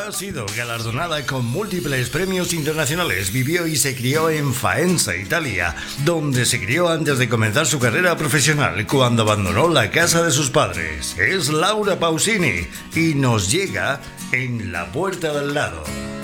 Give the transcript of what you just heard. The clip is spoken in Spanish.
Ha sido galardonada con múltiples premios internacionales. Vivió y se crió en Faenza, Italia, donde se crió antes de comenzar su carrera profesional cuando abandonó la casa de sus padres. Es Laura Pausini y nos llega En la puerta del lado.